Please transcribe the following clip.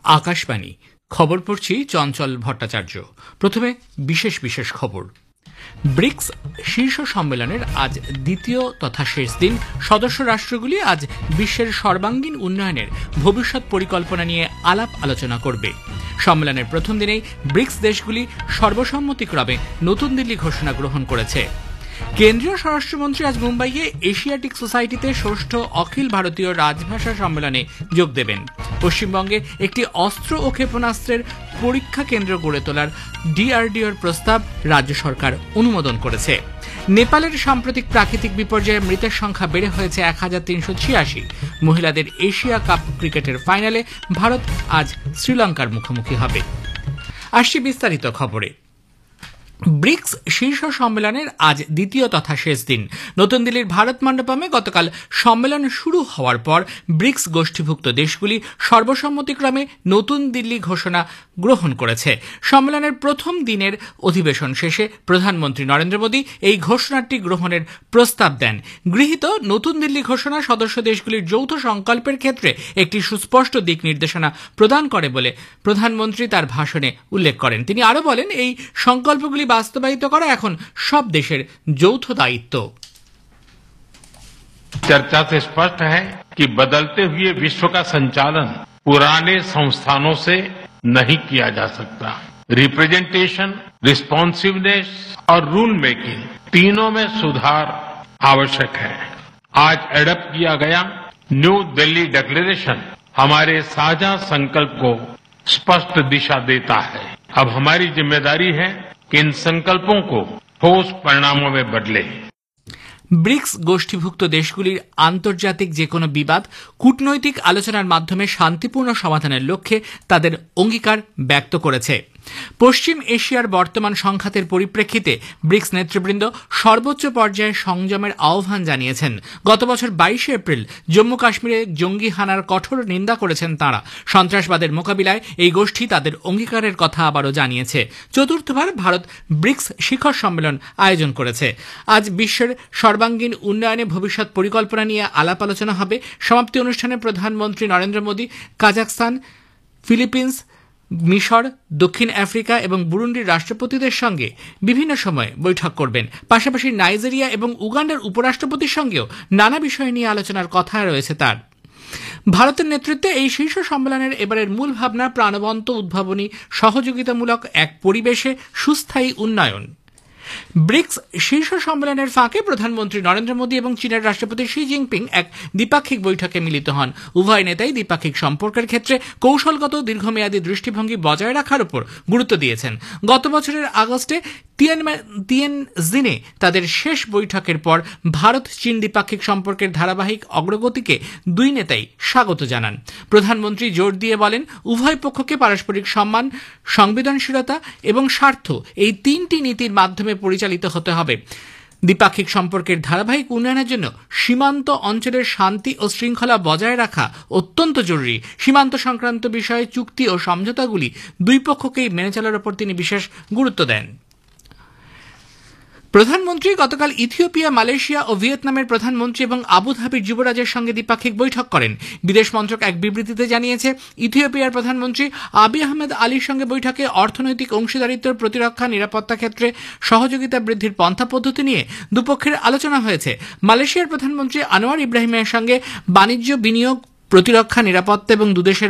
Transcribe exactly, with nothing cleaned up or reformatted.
আকাশবাণী খবর পড়ছি চঞ্চল ভট্টাচার্য। প্রথমে বিশেষ বিশেষ খবর। ব্রিক্স শীর্ষ সম্মেলনের আজ দ্বিতীয় তথা শেষ দিন। সদস্য রাষ্ট্রগুলি আজ বিশ্বের সর্বাঙ্গীন উন্নয়নের ভবিষ্যৎ পরিকল্পনা নিয়ে আলাপ আলোচনা করবে। সম্মেলনের প্রথম দিনেই ব্রিক্স দেশগুলি সর্বসম্মতিক্রমে নতুন দিল্লি ঘোষণা গ্রহণ করেছে। কেন্দ্রীয় স্বরাষ্ট্রমন্ত্রী আজ মুম্বাইয়ে এশিয়াটিক সোসাইটিতে ষষ্ঠ অখিল ভারতীয় রাজভাষা সম্মেলনে যোগ দেবেন। পশ্চিমবঙ্গে একটি অস্ত্র ও ক্ষেপণাস্ত্রের পরীক্ষা কেন্দ্র গড়ে তোলার ডিআরডিওর প্রস্তাব রাজ্য সরকার অনুমোদন করেছে। নেপালের সাম্প্রতিক প্রাকৃতিক বিপর্যয়ে মৃতের সংখ্যা বেড়ে হয়েছে এক হাজার তিনশো ছিয়াশি। মহিলাদের এশিয়া কাপ ক্রিকেটের ফাইনালে ভারত আজ শ্রীলঙ্কার মুখোমুখি হবে। আসছি বিস্তারিত খবরে। ব্রিক্স শীর্ষ সম্মেলনের আজ দ্বিতীয় তথা শেষ দিন। নতুন দিল্লির ভারত মণ্ডপমে গতকাল সম্মেলন শুরু হওয়ার পর ব্রিক্স গোষ্ঠীভুক্ত দেশগুলি সর্বসম্মতিক্রমে নতুন দিল্লি ঘোষণা গ্রহণ করেছে। সম্মেলনের প্রথম দিনের অধিবেশন শেষে প্রধানমন্ত্রী নরেন্দ্র মোদী এই ঘোষণাটি গ্রহণের প্রস্তাব দেন। গৃহীত নতুন দিল্লি ঘোষণা সদস্য দেশগুলির যৌথ সংকল্পের ক্ষেত্রে একটি সুস্পষ্ট দিক নির্দেশনা প্রদান করে বলে প্রধানমন্ত্রী তার ভাষণে উল্লেখ করেন। তিনি আরও বলেন, এই সংকল্পগুলি বাস্তবায়িত করা এখন সব দেশের যৌথ দায়িত্ব। चर्चा से स्पष्ट है कि बदलते हुए विश्व का संचालन पुराने संस्थानों से नहीं किया जा सकता। रिप्रेजेंटेशन, रिस्पॉन्सिवनेस और रूल मेकिंग तीनों में सुधार आवश्यक है। आज एडप्ट किया गया न्यू दिल्ली डिक्लेरेशन हमारे साझा संकल्प को स्पष्ट दिशा देता है। अब हमारी जिम्मेदारी है कि इन संकल्पों को ठोस परिणामों में बदले। ব্রিক্স গোষ্ঠীভুক্ত দেশগুলির আন্তর্জাতিক যে কোনো বিবাদ কূটনৈতিক আলোচনার মাধ্যমে শান্তিপূর্ণ সমাধানের লক্ষ্যে তাদের অঙ্গীকার ব্যক্ত করেছে। পশ্চিম এশিয়ার বর্তমান সংঘাতের পরিপ্রেক্ষিতে ব্রিক্স নেতৃবৃন্দ সর্বোচ্চ পর্যায়ে সংযমের আহ্বান জানিয়েছেন। গত বছর বাইশে এপ্রিল জম্মু কাশ্মীরে জঙ্গি হানার কঠোর নিন্দা করেছেন তাঁরা। সন্ত্রাসবাদের মোকাবিলায় এই গোষ্ঠী তাদের অঙ্গীকারের কথা আবারও জানিয়েছে। চতুর্থবার ভারত ব্রিক্স শিখর সম্মেলন আয়োজন করেছে। আজ বিশ্বের সর্বাঙ্গীন উন্নয়নে ভবিষ্যৎ পরিকল্পনা নিয়ে আলাপ আলোচনা হবে। সমাপ্তি অনুষ্ঠানে প্রধানমন্ত্রী নরেন্দ্র মোদী কাজাখস্তান, ফিলিপিন্স, মিশর, দক্ষিণ আফ্রিকা এবং বুরুন্ডির রাষ্ট্রপতিদের সঙ্গে বিভিন্ন সময়ে বৈঠক করবেন। পাশাপাশি নাইজেরিয়া এবং উগান্ডার উপরাষ্ট্রপতির সঙ্গেও নানা বিষয় নিয়ে আলোচনার কথা রয়েছে তার। ভারতের নেতৃত্বে এই শীর্ষ সম্মেলনের এবারের মূল ভাবনা প্রাণবন্ত, উদ্ভাবনী, সহযোগিতামূলক এক পরিবেশে সুস্থায়ী উন্নয়ন। ব্রিক্স শীর্ষ সম্মেলনের ফাঁকে প্রধানমন্ত্রী নরেন্দ্র মোদী এবং চীনের রাষ্ট্রপতি শি জিনপিং এক দ্বিপাক্ষিক বৈঠকে মিলিত হন। উভয় নেতাই দ্বিপাক্ষিক সম্পর্কের ক্ষেত্রে কৌশলগত দীর্ঘমেয়াদী দৃষ্টিভঙ্গি বজায় রাখার উপর গুরুত্ব দিয়েছেন। গত বছরের আগস্টে তিয়ানজিনে তাদের শেষ বৈঠকের পর ভারত চীন দ্বিপাক্ষিক সম্পর্কের ধারাবাহিক অগ্রগতিকে দুই নেতাই স্বাগত জানান। প্রধানমন্ত্রী জোর দিয়ে বলেন, উভয় পক্ষকে পারস্পরিক সম্মান, সংবেদনশীলতা এবং স্বার্থ এই তিনটি নীতির মাধ্যমে পরিচালিত হতে হবে। দ্বিপাক্ষিক সম্পর্কের ধারাবাহিক উন্নয়নের জন্য সীমান্ত অঞ্চলের শান্তি ও শৃঙ্খলা বজায় রাখা অত্যন্ত জরুরি। সীমান্ত সংক্রান্ত বিষয়ে চুক্তি ও সমঝোতাগুলি দুই পক্ষকেই মেনে চলার উপর তিনি বিশেষ গুরুত্ব দেন। প্রধানমন্ত্রী গতকাল ইথিওপিয়া, মালয়েশিয়া ও ভিয়েতনামের প্রধানমন্ত্রী এবং আবুধাবির যুবরাজের সঙ্গে দ্বিপাক্ষিক বৈঠক করেন। বিদেশ মন্ত্রক এক বিবৃতিতে জানিয়েছে, ইথিওপিয়ার প্রধানমন্ত্রী আবিই আহমেদ আলীর সঙ্গে বৈঠকে অর্থনৈতিক অংশীদারিত্ব, প্রতিরক্ষা, নিরাপত্তা ক্ষেত্রে সহযোগিতা বৃদ্ধির পন্থা পদ্ধতি নিয়ে দুপক্ষের আলোচনা হয়েছে। মালয়েশিয়ার প্রধানমন্ত্রী আনোয়ার ইব্রাহিমের সঙ্গে বাণিজ্য, বিনিয়োগ, প্রতিরক্ষা, নিরাপত্তা এবং দুদেশের